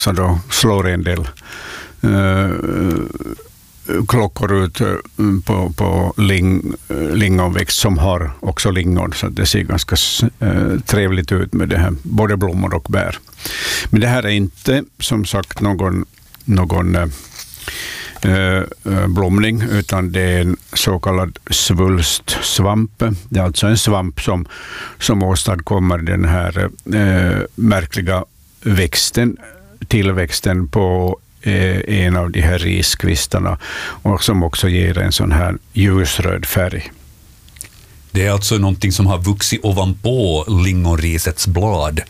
så då slår en del klockor ut på lingonväxt som har också lingon, så det ser ganska trevligt ut med det här, både blommor och bär. Men det här är inte som sagt någon blomning, utan det är en så kallad svulstsvamp. Det är alltså en svamp som åstadkommer den här märkliga tillväxten på en av de här riskvistarna, och som också ger en sån här ljusröd färg. Det är alltså någonting som har vuxit ovanpå lingonrisets blad.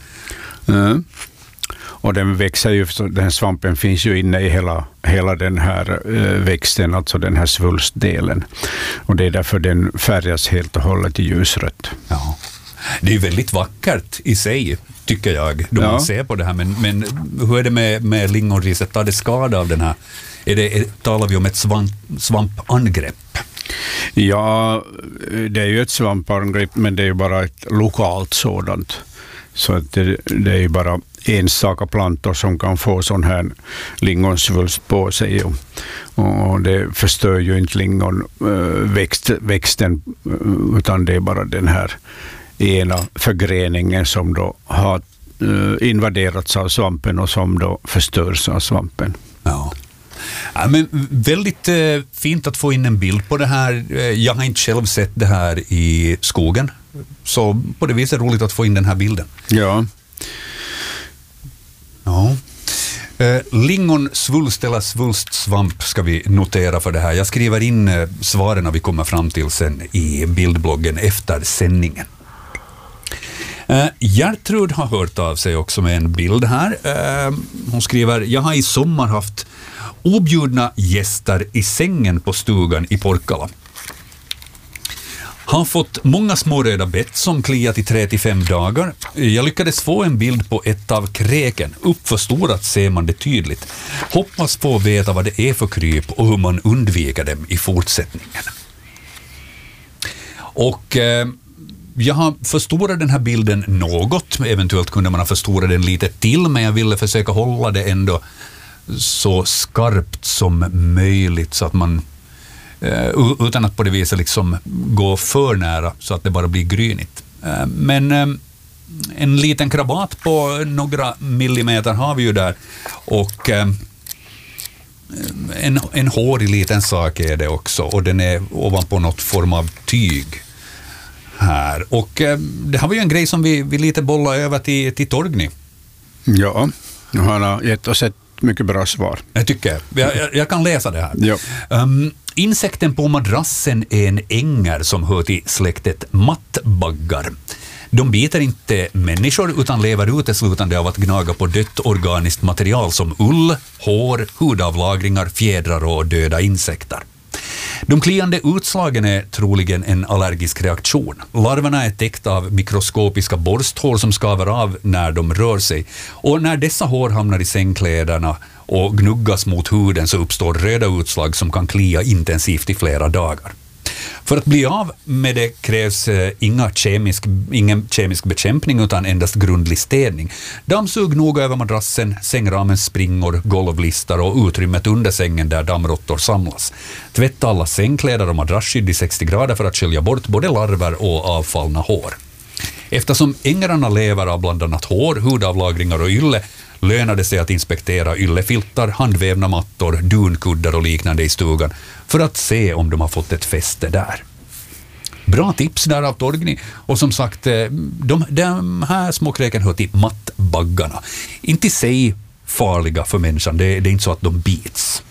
Och den växer ju, den här svampen finns ju inne i hela den här växten, alltså den här svulstdelen. Och det är därför den färgas helt och hållet i ljusrött. Ja. Det är väldigt vackert i sig, tycker jag, då man ser på det här. Men hur är det med lingonriset? Tar det skada av den här? Talar vi om ett svampangrepp? Ja, det är ju ett svampangrepp, men det är ju bara ett lokalt sådant. Så att det är ju bara enstaka plantor som kan få sån här lingonsvulst på sig, och det förstör ju inte lingonväxten, utan det är bara den här ena förgreningen som då har invaderats av svampen och som då förstörs av svampen. Ja. Ja, men väldigt fint att få in en bild på det här. Jag har inte själv sett det här i skogen, så på det viset är det roligt att få in den här bilden. Ja. Lingonsvulst eller svulstsvamp ska vi notera för det här. Jag skriver in svaren när vi kommer fram till sen i bildbloggen efter sändningen. Gertrud har hört av sig också med en bild här. Hon skriver: jag har i sommar haft objudna gäster i sängen på stugan i Porkkala. Har fått många små röda bett som kliat i 3-5 dagar. Jag lyckades få en bild på ett av kräken. Uppförstorat ser man det tydligt. Hoppas få veta vad det är för kryp och hur man undviker dem i fortsättningen. Och jag har förstorat den här bilden något. Eventuellt kunde man ha förstorat den lite till, men jag ville försöka hålla det ändå så skarpt som möjligt, så att man utan att på det viset liksom gå för nära så att det bara blir grynigt. Men en liten krabat på några millimeter har vi ju där, och en hårig liten sak är det också, och den är ovanpå något form av tyg här. Och det har vi ju en grej som vi lite bollar över till Torgny. Ja, han har gett oss ett mycket bra svar. Jag tycker jag kan läsa det här. Ja. Insekten på madrassen är en änger som hör till släktet mattbaggar. De biter inte människor utan lever uteslutande av att gnaga på dött organiskt material som ull, hår, hudavlagringar, fjädrar och döda insekter. De kliande utslagen är troligen en allergisk reaktion. Larverna är täckta av mikroskopiska borsthår som skaver av när de rör sig. Och när dessa hår hamnar i sängkläderna och gnuggas mot huden så uppstår röda utslag som kan klia intensivt i flera dagar. För att bli av med det krävs ingen kemisk bekämpning utan endast grundlig städning. Dammsug noga över madrassen, sängramens springor, golvlistar och utrymmet under sängen där dammråttor samlas. Tvätta alla sängkläder och madrassskydd i 60 grader för att skölja bort både larver och avfallna hår. Eftersom ängrarna lever av bland annat hår, hudavlagringar och ylle lönar det sig att inspektera yllefiltar, handvävna mattor, dunkuddar och liknande i stugan för att se om de har fått ett fäste där. Bra tips där av Torgny. Och som sagt, de här småkräken hör till mattbaggarna. Inte i sig farliga för människan, det är inte så att de bits.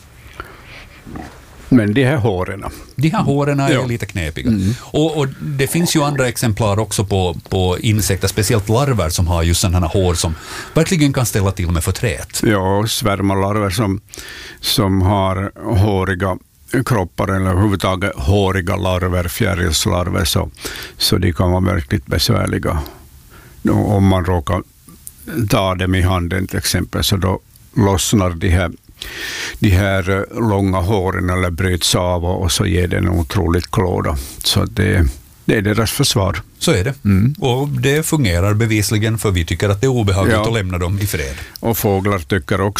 Men de här håren är lite knepiga. Och det finns ju andra exemplar också på insekter, speciellt larver som har just sådana hår som verkligen kan ställa till med förtret. Ja, svärmarlarver som har håriga kroppar eller överhuvudtaget håriga larver, fjärilslarver, så de kan vara verkligt besvärliga. Om man råkar ta dem i handen till exempel, så då lossnar de här långa håren eller bryts av och så ger det en otroligt klåda. Så det Det är deras försvar. Så är det. Och det fungerar bevisligen, för vi tycker att det är obehagligt att lämna dem i fred. Och fåglar tycker också